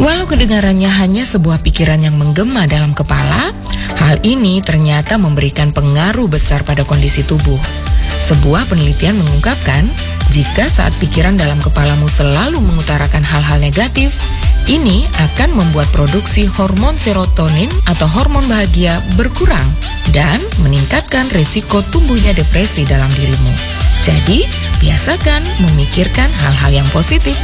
Walau kedengarannya hanya sebuah pikiran yang menggema dalam kepala, hal ini ternyata memberikan pengaruh besar pada kondisi tubuh. Sebuah penelitian mengungkapkan, jika saat pikiran dalam kepalamu selalu mengutarakan hal-hal negatif, ini akan membuat produksi hormon serotonin atau hormon bahagia berkurang dan meningkatkan risiko tumbuhnya depresi dalam dirimu. Jadi, biasakan memikirkan hal-hal yang positif